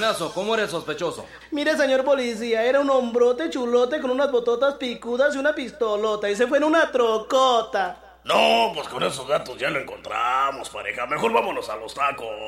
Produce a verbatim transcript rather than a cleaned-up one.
payaso, ¿cómo eres sospechoso? Mire, señor policía, era un hombrote chulote con unas bototas picudas y una pistolota, y se fue en una trocota. No, pues con esos gatos ya lo encontramos, pareja. Mejor vámonos a los tacos.